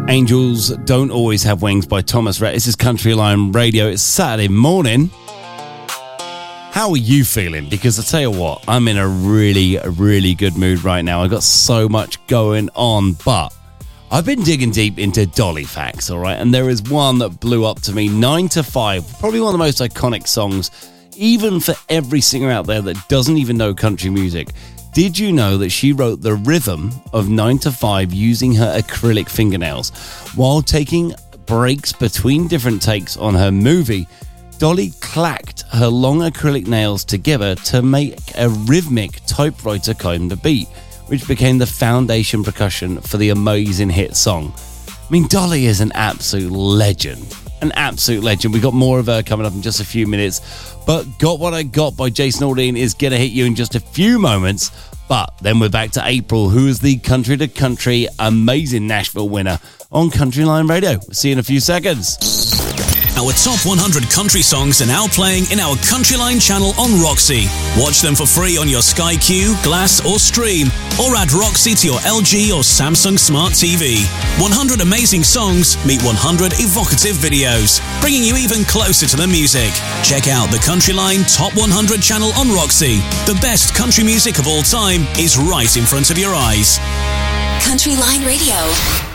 Angels Don't Always Have Wings by Thomas Rhett. This is Country Line Radio. It's Saturday morning. How are you feeling? Because I tell you what, I'm in a really good mood right now. I've got so much going on, but I've been digging deep into Dolly facts, all right? And there is one that blew up to me, 9 to 5, probably one of the most iconic songs, even for every singer out there that doesn't even know country music. Did you know that she wrote the rhythm of 9 to 5 using her acrylic fingernails? While taking breaks between different takes on her movie, Dolly clacked her long acrylic nails together to make a rhythmic typewriter kind of beat, which became the foundation percussion for the amazing hit song. I mean, Dolly is an absolute legend. An absolute legend. We got more of her coming up in just a few minutes. But Got What I Got by Jason Aldean is going to hit you in just a few moments. But then we're back to April, who is the Country to Country amazing Nashville winner on Country Line Radio. We'll see you in a few seconds. Our top 100 country songs are now playing in our Countryline channel on Roxy. Watch them for free on your Sky Q, Glass or Stream, or add Roxy to your LG or Samsung Smart TV. 100 amazing songs meet 100 evocative videos, bringing you even closer to the music. Check out the Countryline Top 100 channel on Roxy. The best country music of all time is right in front of your eyes. Countryline Radio.